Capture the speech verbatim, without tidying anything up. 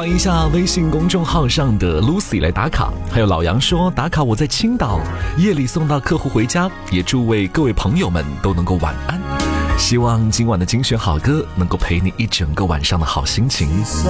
欢迎一下微信公众号上的 Lucy 来打卡。还有老杨说打卡我在青岛，夜里送到客户回家，也祝为各位朋友们都能够晚安。希望今晚的精选好歌能够陪你一整个晚上的好心情。